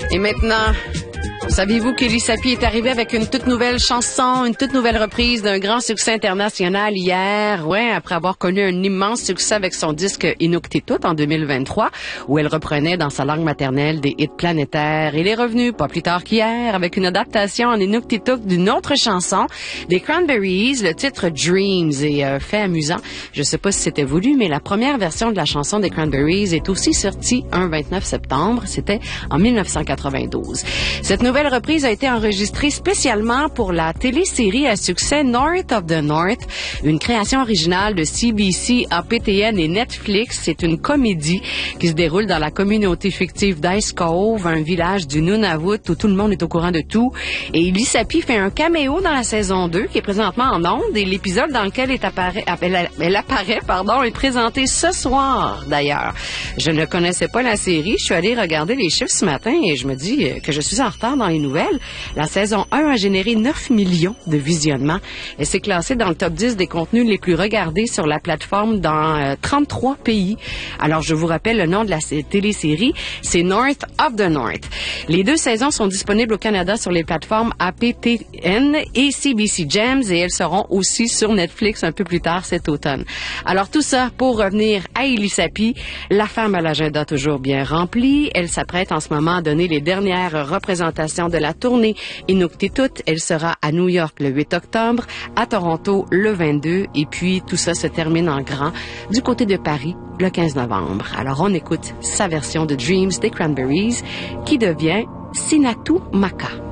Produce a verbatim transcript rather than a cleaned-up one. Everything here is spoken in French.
Et maintenant, saviez-vous qu'Élie Sapi est arrivé avec une toute nouvelle chanson, une toute nouvelle reprise d'un grand succès international hier, ouais, après avoir connu un immense succès avec son disque Inuktitut en deux mille vingt-trois, où elle reprenait dans sa langue maternelle des hits planétaires. Il est revenu pas plus tard qu'hier avec une adaptation en Inuktitut d'une autre chanson, des Cranberries, le titre Dreams. Et euh, fait amusant, je sais pas si c'était voulu, mais la première version de la chanson des Cranberries est aussi sortie un vingt-neuf septembre. C'était en mille neuf cent quatre-vingt-douze. Cette nouvelle reprise a été enregistrée spécialement pour la télésérie à succès North of the North, une création originale de C B C, A P T N et Netflix. C'est une comédie qui se déroule dans la communauté fictive d'Ice Cove, un village du Nunavut où tout le monde est au courant de tout. Et Élie Sapi fait un caméo dans la saison deux qui est présentement en ondes, et l'épisode dans lequel elle apparaît, elle, elle apparaît pardon, est présenté ce soir d'ailleurs. Je ne connaissais pas la série, je suis allée regarder les chiffres ce matin et je me dis que je suis en retard dans les nouvelles. La saison un a généré neuf millions de visionnements et s'est classée dans le top dix des contenus les plus regardés sur la plateforme dans euh, trente-trois pays. Alors, je vous rappelle le nom de la télésérie, c'est North of the North. Les deux saisons sont disponibles au Canada sur les plateformes A P T N et C B C Gems et elles seront aussi sur Netflix un peu plus tard cet automne. Alors, tout ça pour revenir à Élie Sapi, la femme à l'agenda toujours bien rempli. Elle s'apprête en ce moment à donner les dernières représentations de la tournée Inuktitut. Elle sera à New York le huit octobre, à Toronto le vingt-deux, et puis tout ça se termine en grand du côté de Paris le quinze novembre. Alors on écoute sa version de Dreams des Cranberries qui devient Sinatu Maka.